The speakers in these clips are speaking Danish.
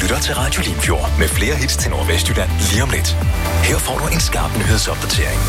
lytter til Radio Limfjord med flere hits til Nordvestjylland lige om lidt. Her får du en skarp nyhedsopdatering.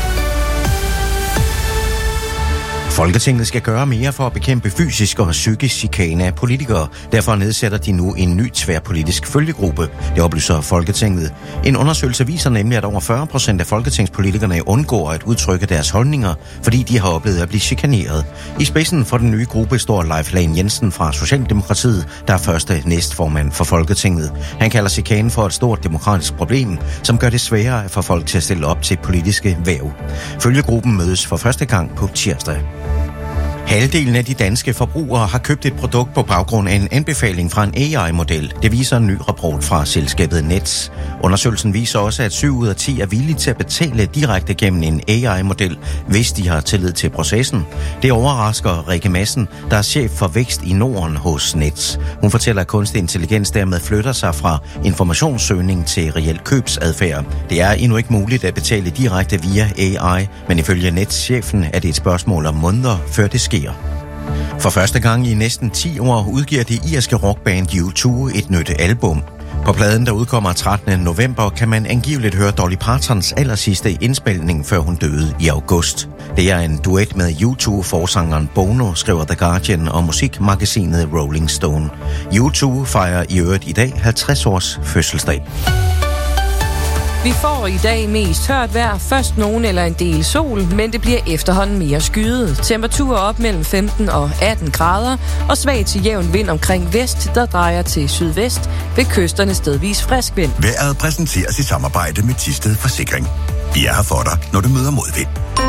Folketinget skal gøre mere for at bekæmpe fysisk og psykisk chikane af politikere. Derfor nedsætter de nu en ny tværpolitisk følgegruppe. Det oplyser Folketinget. En undersøgelse viser nemlig, at over 40% af folketingspolitikerne undgår at udtrykke deres holdninger, fordi de har oplevet at blive chikaneret. I spidsen for den nye gruppe står Leif Lahn Jensen fra Socialdemokratiet, der er første næstformand for Folketinget. Han kalder chikanen for et stort demokratisk problem, som gør det sværere at få folk til at stille op til politiske hverv. Følgegruppen mødes for første gang på tirsdag. Halvdelen af de danske forbrugere har købt et produkt på baggrund af en anbefaling fra en AI-model. Det viser en ny rapport fra selskabet Nets. Undersøgelsen viser også, at 7 ud af 10 er villige til at betale direkte gennem en AI-model, hvis de har tillid til processen. Det overrasker Rikke Madsen, der er chef for vækst i Norden hos Nets. Hun fortæller, at kunstig intelligens dermed flytter sig fra informationssøgning til reel købsadfærd. Det er endnu ikke muligt at betale direkte via AI, men ifølge Nets-chefen er det et spørgsmål om måneder, før det sker. For første gang i næsten 10 år udgiver det irske rockband U2 et nyt album. På pladen, der udkommer 13. november, kan man angiveligt høre Dolly Partons allersidste indspilning, før hun døde i august. Det er en duet med U2-forsangeren Bono, skriver The Guardian og musikmagasinet Rolling Stone. U2 fejrer i øvrigt i dag 50 års fødselsdag. Vi får i dag mest tørt vejr, først nogen eller en del sol, men det bliver efterhånden mere skyet. Temperaturer op mellem 15 og 18 grader, og svag til jævn vind omkring vest, der drejer til sydvest, ved kysterne stedvis frisk vind. Vejret præsenteres i samarbejde med Thisted Forsikring. Vi er her for dig, når du møder modvind.